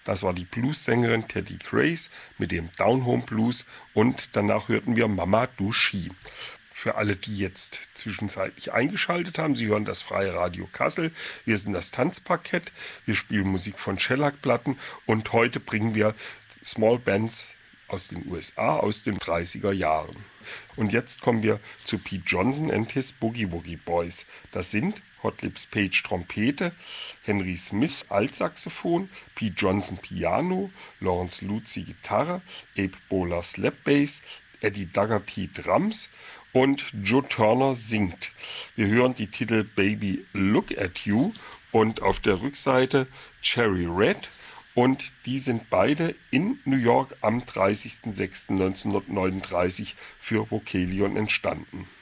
Das war die Blues-Sängerin Teddy Grace mit dem Down Home Blues und danach hörten wir Mama Du Ski. Für alle, die jetzt zwischenzeitlich eingeschaltet haben, Sie hören das Freie Radio Kassel. Wir sind das Tanzparkett, wir spielen Musik von Shellac-Platten und heute bringen wir Small Bands aus den USA aus den 30er Jahren. Und jetzt kommen wir zu Pete Johnson and his Boogie Woogie Boys. Das sind Hot Lips Page Trompete, Henry Smith Altsaxophon, Pete Johnson Piano, Lawrence Luzi Gitarre, Abe Bowler Slap Bass, Eddie Dougherty Drums und Joe Turner singt. Wir hören die Titel Baby Look at You und auf der Rückseite Cherry Red. Und die sind beide in New York am 30.06.1939 für Vocalion entstanden.